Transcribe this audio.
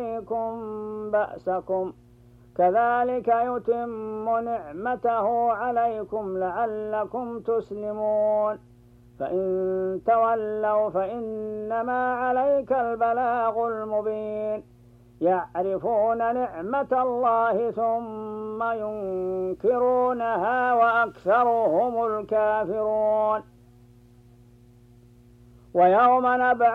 عليكم بأسكم كذلك يتم نعمته عليكم لعلكم تسلمون فإن تولوا فإنما عليك البلاغ المبين يعرفون نعمة الله ثم ينكرونها وأكثرهم الكافرون ويوم نبعث